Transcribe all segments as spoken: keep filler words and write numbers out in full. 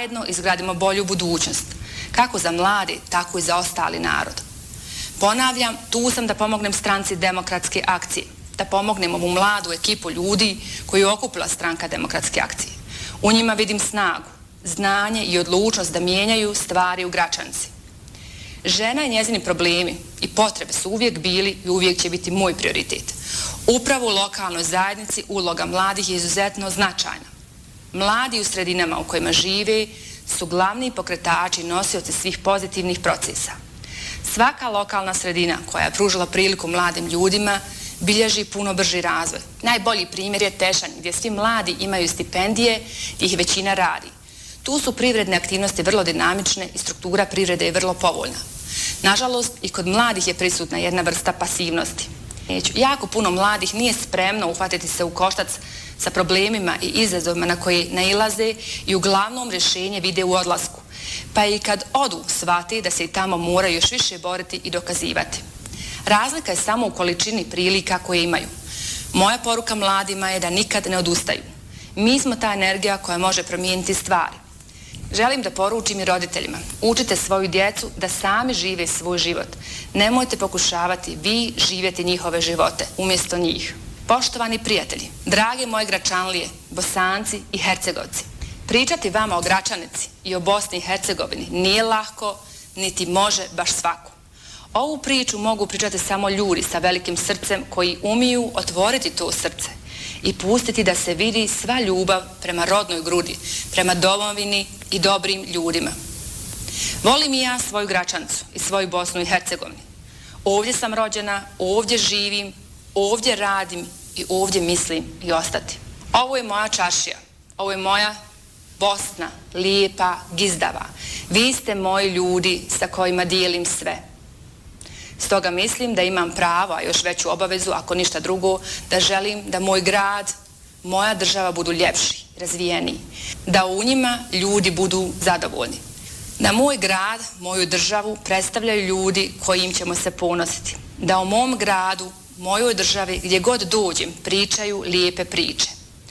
zajedno izgradimo bolju budućnost, kako za mlade, tako i za ostali narod. Ponavljam, tu sam da pomognem stranci Demokratske akcije, da pomognem ovu mladu ekipu ljudi koji je okupila stranka Demokratske akcije. U njima vidim snagu, znanje i odlučnost da mijenjaju stvari u Gračanici. Žena i njezini problemi i potrebe su uvijek bili i uvijek će biti moj prioritet. Upravo u lokalnoj zajednici uloga mladih je izuzetno značajna. Mladi u sredinama u kojima žive su glavni pokretači i nosioci svih pozitivnih procesa. Svaka lokalna sredina koja je pružila priliku mladim ljudima bilježi puno brži razvoj. Najbolji primjer je Tešanj, gdje svi mladi imaju stipendije i ih većina radi. Tu su privredne aktivnosti vrlo dinamične i struktura privrede je vrlo povoljna. Nažalost, i kod mladih je prisutna jedna vrsta pasivnosti. Jako puno mladih nije spremno uhvatiti se u koštac sa problemima i izazovima na koje nailaze i uglavnom rješenje vide u odlasku. Pa i kad odu, shvate da se i tamo moraju još više boriti i dokazivati. Razlika je samo u količini prilika koje imaju. Moja poruka mladima je da nikad ne odustaju. Mi smo ta energija koja može promijeniti stvari. Želim da poručim i roditeljima. Učite svoju djecu da sami žive svoj život. Nemojte pokušavati vi živjeti njihove živote umjesto njih. Poštovani prijatelji, drage moje Gračanlije, Bosanci i Hercegovci, pričati vama o Gračanici i o Bosni i Hercegovini nije lahko, niti može baš svako. Ovu priču mogu pričati samo ljudi sa velikim srcem koji umiju otvoriti to srce i pustiti da se vidi sva ljubav prema rodnoj grudi, prema domovini i dobrim ljudima. Volim i ja svoju Gračanicu i svoju Bosnu i Hercegovini. Ovdje sam rođena, ovdje živim, ovdje radim i ovdje mislim i ostati. Ovo je moja čaršija, ovo je moja Bosna, lijepa, gizdava. Vi ste moji ljudi sa kojima dijelim sve. Stoga mislim da imam pravo, a još veću obavezu, ako ništa drugo, da želim da moj grad, moja država budu ljepši, razvijeniji. Da u njima ljudi budu zadovoljni. Da moj grad, moju državu predstavljaju ljudi kojim ćemo se ponositi. Da u mom gradu, mojoj državi, gdje god dođem, pričaju lijepe priče.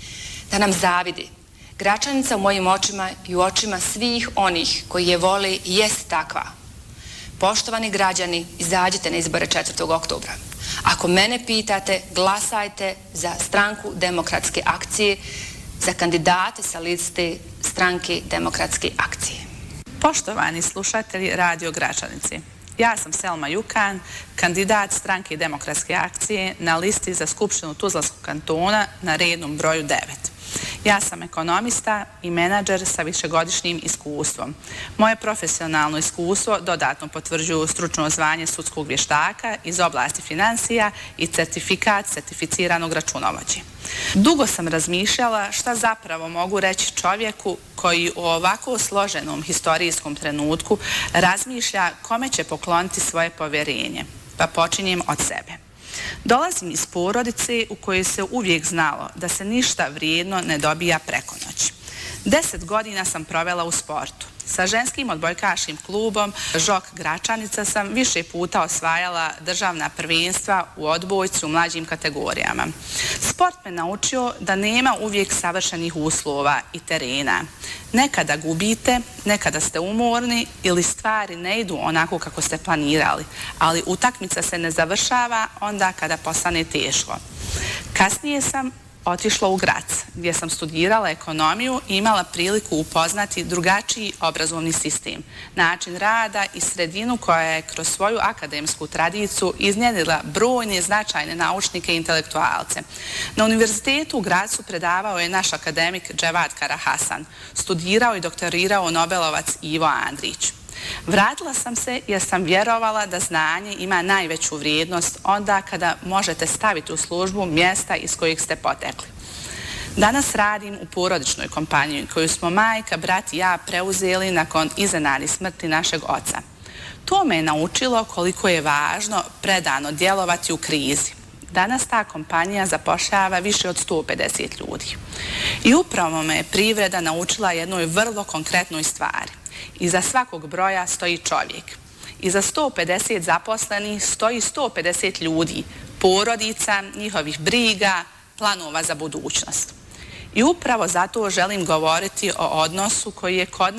Da nam zavide. Gračanica u mojim očima i u očima svih onih koji je vole i jest takva. Poštovani građani, izađite na izbore četvrtog oktobra. Ako mene pitate, glasajte za stranku Demokratske akcije, za kandidate sa liste stranke Demokratske akcije. Poštovani slušatelji Radio Gračanice, ja sam Selma Jukan, kandidat stranke Demokratske akcije na listi za Skupštinu Tuzlanskog kantona na rednom broju devet. Ja sam ekonomista i menadžer sa višegodišnjim iskustvom. Moje profesionalno iskustvo dodatno potvrđuju stručno zvanje sudskog vještaka iz oblasti financija i certifikat certificiranog računovođe. Dugo sam razmišljala šta zapravo mogu reći čovjeku koji u ovako složenom historijskom trenutku razmišlja kome će pokloniti svoje povjerenje. Pa počinjem od sebe. Dolazim iz porodice u kojoj se uvijek znalo da se ništa vrijedno ne dobija preko noći. Deset godina sam provela u sportu. Sa ženskim odbojkaškim klubom Žok Gračanica sam više puta osvajala državna prvenstva u odbojci u mlađim kategorijama. Sport me naučio da nema uvijek savršenih uslova i terena. Nekada gubite, nekada ste umorni ili stvari ne idu onako kako ste planirali, ali utakmica se ne završava onda kada postane teško. Kasnije sam otišla u Grac, gdje sam studirala ekonomiju i imala priliku upoznati drugačiji obrazovni sistem, način rada i sredinu koja je kroz svoju akademsku tradiciju iznjedila brojne značajne naučnike i intelektualce. Na univerzitetu u Gracu predavao je naš akademik Dževad Karahasan, studirao i doktorirao Nobelovac Ivo Andrić. Vratila sam se jer sam vjerovala da znanje ima najveću vrijednost onda kada možete staviti u službu mjesta iz kojeg ste potekli. Danas radim u porodičnoj kompaniji koju smo majka, brat i ja preuzeli nakon iznenadne smrti našeg oca. To me je naučilo koliko je važno predano djelovati u krizi. Danas ta kompanija zapošljava više od sto pedeset ljudi. I upravo me je privreda naučila jednoj vrlo konkretnoj stvari. Iza svakog broja stoji čovjek. Iza sto pedeset zaposlenih stoji sto pedeset ljudi, porodica, njihovih briga, planova za budućnost. I upravo zato želim govoriti o odnosu koji je kod nas